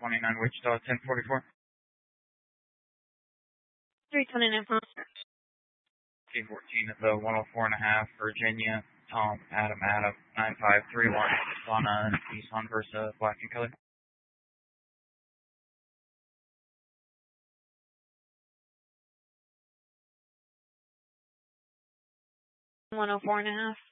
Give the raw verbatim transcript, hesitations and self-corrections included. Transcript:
twenty-nine Wichita, ten forty-four. three twenty-nine Foster. T fourteen at the one oh four and a half, Virginia, Tom, Adam, Adam, nine five three one, Donna, Nissan Versa, black and color. one oh four and a half.